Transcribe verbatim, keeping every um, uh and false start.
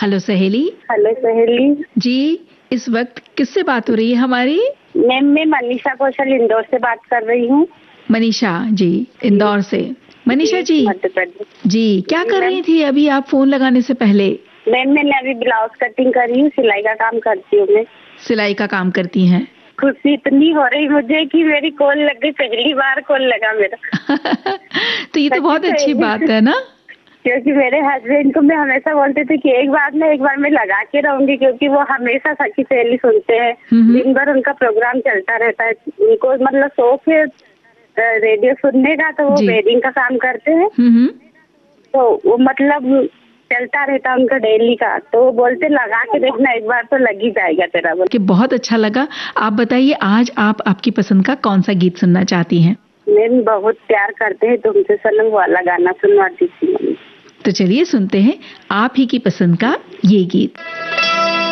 Hello सहेली। Hello सहेली जी, इस वक्त किससे बात हो रही है हमारी? मैम, मैं मनीषा कौशल इंदौर से बात कर रही हूँ। मनीषा जी, इंदौर से। मनीषा जी, मध्य प्रदेश। जी क्या कर रही थी अभी आप फोन लगाने से पहले? मैम, मैंने अभी ब्लाउज कटिंग करी हूँ, सिलाई का काम करती हूँ मैं। सिलाई का काम करती हैं? खुशी इतनी हो रही मुझे कि मेरी कॉल लग गई, पहली बार कॉल लगा मेरा। तो ये तो बहुत अच्छी बात है ना, क्योंकि मेरे हस्बैंड को मैं हमेशा बोलते थे कि एक बार ना एक बार मैं लगा के रहूंगी, क्योंकि वो हमेशा सखी सहेली सुनते हैं, दिन भर उनका प्रोग्राम चलता रहता है। उनको मतलब शौक है रेडियो सुनने का, तो वो वेडिंग का काम करते हैं, तो वो मतलब चलता रहता उनका डेली का। तो वो बोलते लगा के देखना, एक बार तो लग ही जाएगा तेरा। बोल कि बहुत अच्छा लगा। आप बताइए, आज आप आपकी पसंद का कौन सा गीत सुनना चाहती हैं? मैम, बहुत प्यार करते हैं तुमसे सनम वाला गाना सुनवाती थी। तो चलिए सुनते हैं आप ही की पसंद का ये गीत।